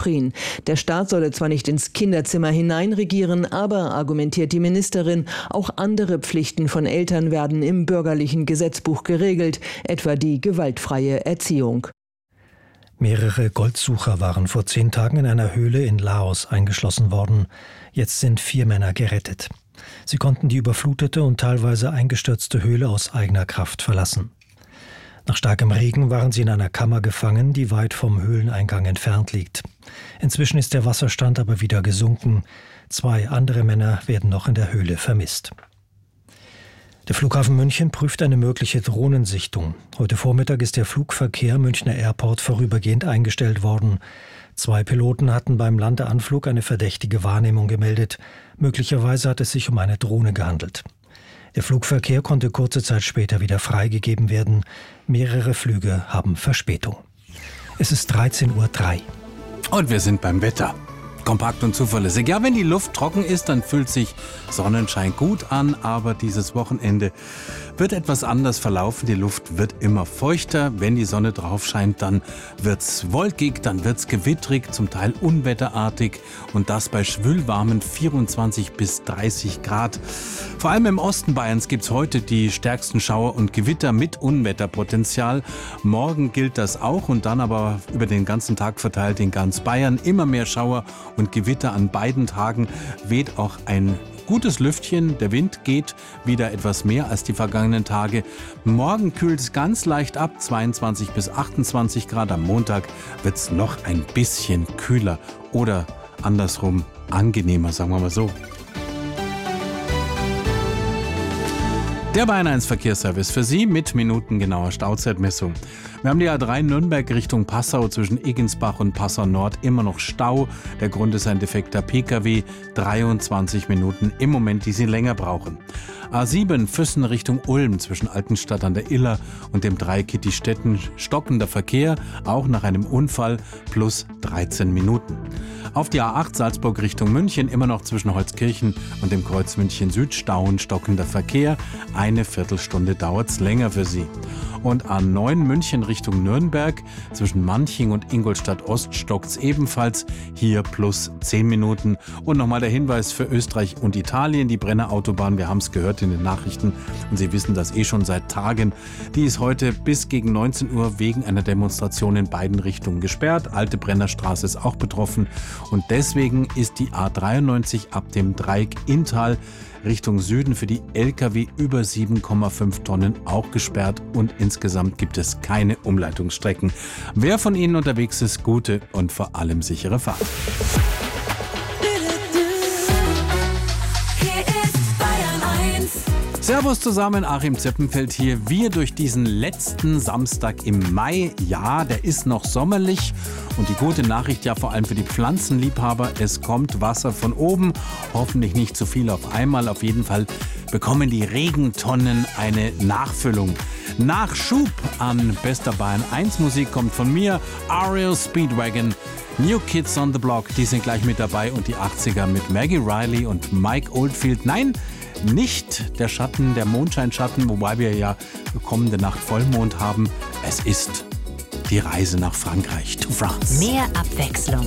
Prien. Der Staat solle zwar nicht ins Kinderzimmer hineinregieren, aber, argumentiert die Ministerin, auch andere Pflichten von Eltern werden im bürgerlichen Gesetzbuch geregelt, etwa die gewaltfreie Erziehung. Mehrere Goldsucher waren vor 10 Tagen in einer Höhle in Laos eingeschlossen worden. Jetzt sind 4 Männer gerettet. Sie konnten die überflutete und teilweise eingestürzte Höhle aus eigener Kraft verlassen. Nach starkem Regen waren sie in einer Kammer gefangen, die weit vom Höhleneingang entfernt liegt. Inzwischen ist der Wasserstand aber wieder gesunken. 2 andere Männer werden noch in der Höhle vermisst. Der Flughafen München prüft eine mögliche Drohnensichtung. Heute Vormittag ist der Flugverkehr Münchner Airport vorübergehend eingestellt worden. 2 Piloten hatten beim Landeanflug eine verdächtige Wahrnehmung gemeldet. Möglicherweise hat es sich um eine Drohne gehandelt. Der Flugverkehr konnte kurze Zeit später wieder freigegeben werden. Mehrere Flüge haben Verspätung. Es ist 13:03 Uhr. Und wir sind beim Wetter. Kompakt und zuverlässig. Ja, wenn die Luft trocken ist, dann fühlt sich Sonnenschein gut an, aber dieses Wochenende wird etwas anders verlaufen. Die Luft wird immer feuchter. Wenn die Sonne drauf scheint, dann wird's wolkig, dann wird's gewittrig, zum Teil unwetterartig und das bei schwülwarmen 24 bis 30 Grad. Vor allem im Osten Bayerns gibt's heute die stärksten Schauer und Gewitter mit Unwetterpotenzial. Morgen gilt das auch und dann aber über den ganzen Tag verteilt in ganz Bayern immer mehr Schauer und Gewitter. An beiden Tagen weht auch ein gutes Lüftchen. Der Wind geht wieder etwas mehr als die vergangenen Tage. Morgen kühlt es ganz leicht ab, 22 bis 28 Grad. Am Montag wird es noch ein bisschen kühler oder andersrum angenehmer, sagen wir mal so. Der Bayern 1 Verkehrsservice für Sie mit minutengenauer Stauzeitmessung. Wir haben die A3 Nürnberg Richtung Passau zwischen Eggensbach und Passau Nord immer noch Stau. Der Grund ist ein defekter Pkw. 23 Minuten im Moment, die Sie länger brauchen. A7 Füssen Richtung Ulm zwischen Altenstadt an der Iller und dem Dreieck Kittistetten stockender Verkehr, auch nach einem Unfall, plus 13 Minuten. Auf die A8 Salzburg Richtung München immer noch zwischen Holzkirchen und dem Kreuz München Süd stauen stockender Verkehr. Eine Viertelstunde dauert es länger für Sie. Und A9 München Richtung Nürnberg zwischen Manching und Ingolstadt Ost stockt es ebenfalls, hier plus 10 Minuten. Und nochmal der Hinweis für Österreich und Italien, die Brennerautobahn, wir haben es gehört in den Nachrichten und Sie wissen das schon seit Tagen, die ist heute bis gegen 19 Uhr wegen einer Demonstration in beiden Richtungen gesperrt. Alte Brennerstraße ist auch betroffen und deswegen ist die A93 ab dem Dreieck Inntal Richtung Süden für die Lkw über 7,5 Tonnen auch gesperrt und insgesamt gibt es keine Umleitungsstrecken. Wer von Ihnen unterwegs ist, gute und vor allem sichere Fahrt. Servus zusammen, Achim Zeppenfeld hier. Wir durch diesen letzten Samstag im Mai. Ja, der ist noch sommerlich. Und die gute Nachricht ja vor allem für die Pflanzenliebhaber, es kommt Wasser von oben. Hoffentlich nicht zu viel auf einmal. Auf jeden Fall bekommen die Regentonnen eine Nachfüllung. Nachschub an bester Bayern 1 Musik kommt von mir. REO Speedwagon, New Kids on the Block, die sind gleich mit dabei. Und die 80er mit Maggie Riley und Mike Oldfield. Nein, nicht der Schatten, der Mondscheinschatten, wobei wir ja kommende Nacht Vollmond haben. Es ist die Reise nach Frankreich, to France. Mehr Abwechslung.